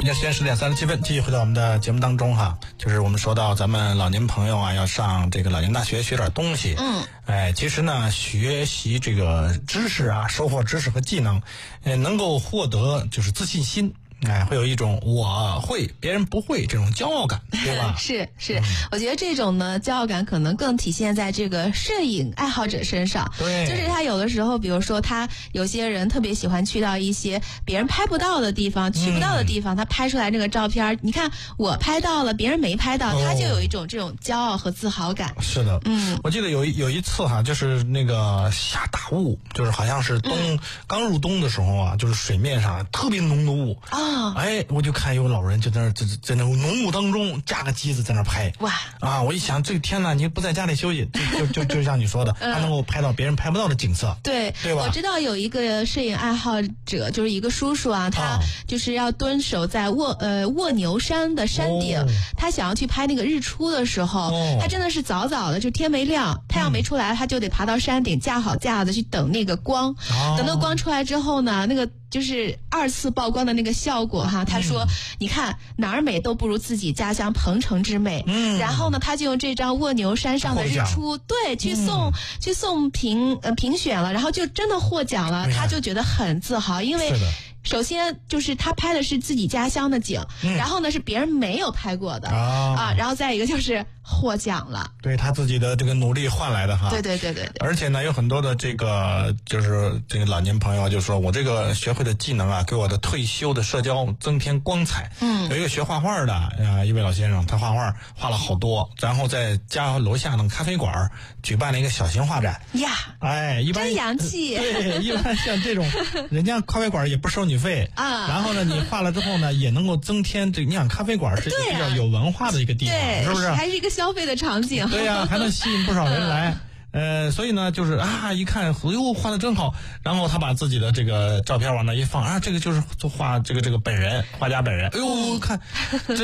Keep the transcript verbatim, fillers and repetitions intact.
北京时间十点三十七分，继续回到我们的节目当中哈，就是我们说到咱们老年朋友啊，要上这个老年大学学点东西。 嗯， 哎，其实呢，学习这个知识啊，收获知识和技能，呃，能够获得就是自信心。哎，会有一种我会别人不会这种骄傲感，对吧？ 是是、嗯，我觉得这种呢骄傲感可能更体现在这个摄影爱好者身上。 对， 就是他有的时候，比如说他有些人特别喜欢去到一些别人拍不到的地方、去不到的地方，嗯、他拍出来这个照片，你看我拍到了，别人没拍到，哦、他就有一种这种骄傲和自豪感。 是的， 嗯， 我记得有有一次哈，就是那个下大雾，就是好像是冬、嗯、刚入冬的时候啊，就是水面上特别浓的雾啊、哦， 哎，我就看有老人就在那在在那浓雾当中架个机子在那拍， 哇啊！我一想，这个天哪，你不在家里休息，就就就就像你说的，他、嗯、能够拍到别人拍不到的景色， 对对吧？ 我知道有一个摄影爱好者，就是一个叔叔啊，他就是要蹲守在卧呃卧牛山的山顶、哦，他想要去拍那个日出的时候，哦、他真的是早早的，就天没亮，太阳没出来，嗯、他就得爬到山顶架好架子去等那个光，哦、等到光出来之后呢，那个就是二次曝光的那个效果哈，他说、嗯、你看哪儿美都不如自己家乡彭城之美。嗯，然后呢，他就用这张卧牛山上的日出，对，去送、嗯、去送评呃评选了，然后就真的获奖了，他就觉得很自豪，因为首先就是他拍的是自己家乡的景，嗯、然后呢是别人没有拍过的、哦、啊，然后再一个就是获奖了， 对他自己的这个努力换来的哈。 对对对 对, 对而且呢，有很多的这个就是这个老年朋友就说，我这个学会的技能啊，给我的退休的社交增添光彩。嗯，有一个学画画的啊，一位老先生，他画画画了好多，然后在家楼下那个咖啡馆举办了一个小型画展呀。 哎，一般真洋气。 对，一般像这种人家咖啡馆也不收你费啊。然后呢，你画了之后呢，也能够增添这，你想咖啡馆是一个比较有文化的一个地方， 对， 是不是？ 还是一个消费的场景。 对呀、啊，还能吸引不少人来。呃，所以呢，就是啊，一看，哎呦，画的真好。然后他把自己的这个照片往那一放，啊，这个就是画这个这个本人，画家本人。哎呦，看。